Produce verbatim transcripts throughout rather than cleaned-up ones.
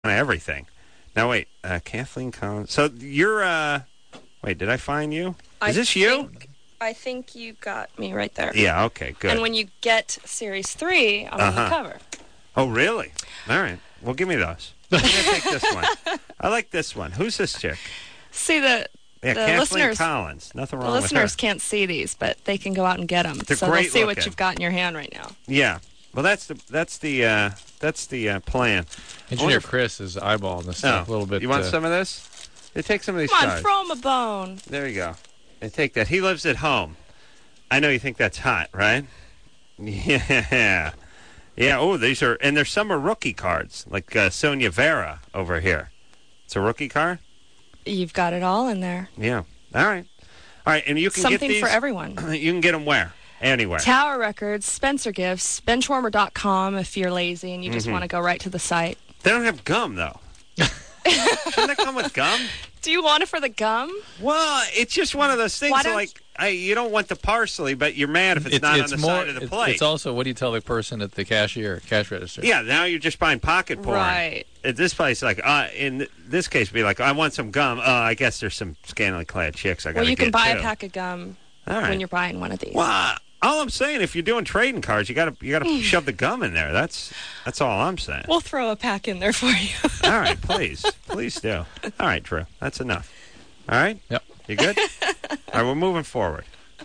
everything. Now, wait, uh, Kathleen Collins. So you're, uh, wait, did I find you? Is I this you? Think, I think you got me right there. Yeah, okay, good. And when you get Series three, I'm uh-huh. on the cover. Oh, really? All right. Well, give me those. I'm going to take this one. I like this one. Who's this chick? See, the, Yeah, the Kathleen listeners, Collins. Nothing wrong the with listeners her. can't see these, but they can go out and get them. They're so great they'll see what looking. you've got in your hand right now. Yeah. Well, that's the that's the uh, that's the uh, plan. Engineer if, Chris is eyeballing this stuff oh, a little bit. You want uh, some of this? They take some of these. Come on, guys. throw him a bone. There you go. They take that. He lives at home. I know you think that's hot, right? Yeah. Yeah, oh, these are, and there's some are rookie cards, like uh, Sonia Vera over here. It's a rookie card? You've got it all in there. Yeah. All right. All right, and you can Something get these. for everyone. You can get them where? Anywhere. Tower Records, Spencer Gifts, benchwarmer dot com if you're lazy and you just mm-hmm. want to go right to the site. They don't have gum, though. Shouldn't they come with gum? Do you want it for the gum? Well, it's just one of those things Why that, don't like, I, you don't want the parsley, but you're mad if it's, It's, not it's on the more, side of the it's, plate. it's also, what do you tell the person at the cashier, cash register? Yeah, now you're just buying pocket porn. Right. At this place, like, uh, in this case, be like, I want some gum. Oh, I guess there's some scantily clad chicks I got to Well, you get can buy too. a pack of gum All right. when you're buying one of these. Well, all I'm saying, if you're doing trading cards, you got to you got to shove the gum in there. That's that's all I'm saying. We'll throw a pack in there for you. All right, please, please do. All right, Drew, that's enough. All right. Yep. You good? All right, we're moving forward.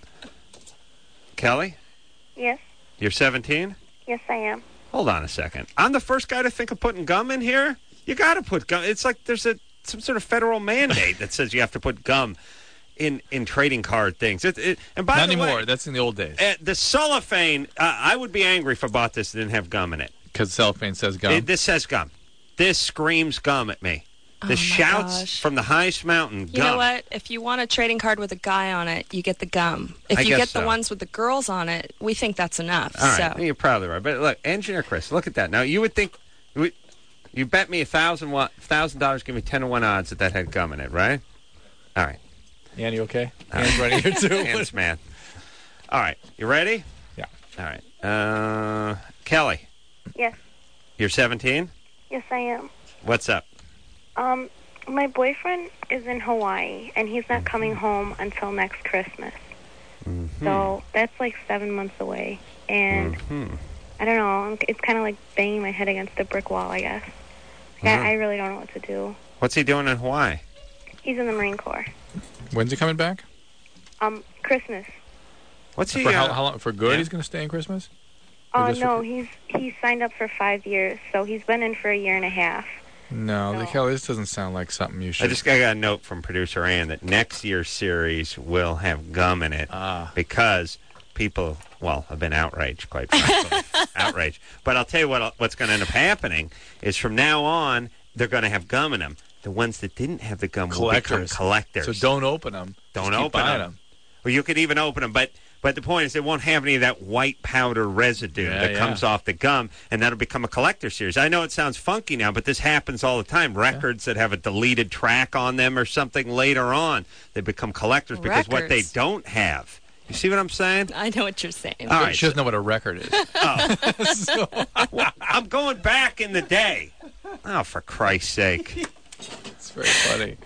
Kelly, Yes. you're seventeen. Yes, I am. Hold on a second. I'm the first guy to think of putting gum in here. You got to put gum. It's like there's a some sort of federal mandate that says you have to put gum in, in trading card things. It, it, and by Not the anymore. way, That's in the old days. uh, the cellophane. Uh, I would be angry if I bought this and didn't have gum in it. Because cellophane says gum. It, this says gum. This screams gum at me. Oh, This my shouts gosh. from the highest mountain, You gum. know what? If you want a trading card with a guy on it, you get the gum. If I you guess get the so. ones with the girls on it, we think that's enough. All right, So you're probably right. But look, Engineer Chris, look at that. Now, you would think, you, you bet me a thousand wa- thousand dollars, give me ten to one odds that that had gum in it, right? All right. Ann, you okay? Ann's running here, too. Hands, man. All right, you ready? Yeah. All right. Uh, Kelly, Yes. you're seventeen? Yes, I am. What's up? Um, my boyfriend is in Hawaii, and he's not coming home until next Christmas. Mm-hmm. So that's like seven months away. And Mm-hmm. I don't know. I'm- It's kind of like banging my head against a brick wall, I guess. Like, Mhm. I, I really don't know what to do. What's he doing in Hawaii? He's in the Marine Corps. When's he coming back? Um, Christmas. What's he? For how, uh, how long? For good, yeah. he's going to stay in Christmas? Or Oh, just for- no, he's he's signed up for five years, so he's been in for a year and a half. No, No. Kelly, this doesn't sound like something you should. I just got a note from producer Ann that next year's series will have gum in it Ah. because people, well, have been outraged, quite frankly. outraged. But I'll tell you what, what's going to end up happening is from now on, they're going to have gum in them. The ones that didn't have the gum will become Collectors. collectors. So don't open them. Don't Just keep open buying them. Well, you could even open them, but but the point is it won't have any of that white powder residue Yeah, that yeah. comes off the gum, and that'll become a collector series. I know it sounds funky now, but this happens all the time. Records that have a deleted track on them or something later on, they become collectors because what they Records. don't have. You see what I'm saying? I know what you're saying. All right, She doesn't know what a record is. Oh. So- Well, I'm going back in the day. Oh, for Christ's sake. it's very funny.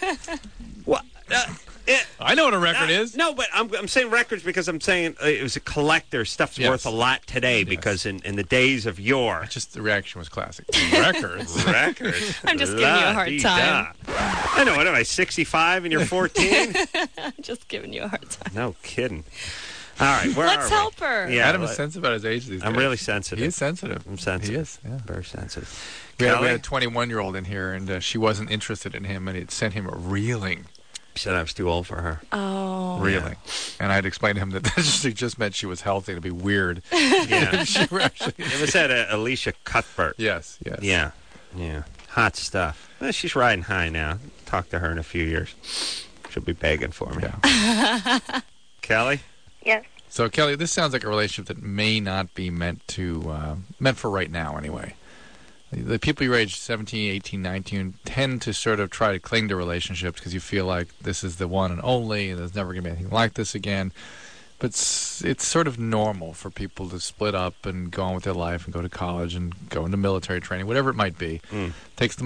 What? Uh, it, I know what a record Uh, is. No, but I'm, I'm saying records because I'm saying uh, it was a collector. Stuff's Yes. worth a lot today because in, in the days of yore. Just the reaction was classic. Records. Records. I'm just giving you a hard time. La-dee-da. I know. What am I, sixty-five and you're fourteen? I'm just giving you a hard time. No kidding. All right, where Let's are we? help her. Yeah, Adam is let- sensitive about his age these days. I'm really sensitive. He is sensitive. I'm sensitive. He is, yeah. Very sensitive. We had, we Kelly? had a twenty-one-year-old in here, and uh, she wasn't interested in him, and it sent him reeling. She said I was too old for her. Oh. Reeling. And I'd explained to him that that just, it just meant she was healthy to be weird. Yeah. She were actually, It was at uh, Alicia Cuthbert. yes, yes. Yeah, yeah. Hot stuff. Well, she's riding high now. Talk to her in a few years. She'll be begging for me. Yeah. Kelly? Yes. So, Kelly, this sounds like a relationship that may not be meant to, uh, meant for right now anyway. The, the people your age, seventeen, eighteen, nineteen, tend to sort of try to cling to relationships because you feel like this is the one and only, and there's never going to be anything like this again. But it's, it's sort of normal for people to split up and go on with their life and go to college and go into military training, whatever it might be. Mm. Takes them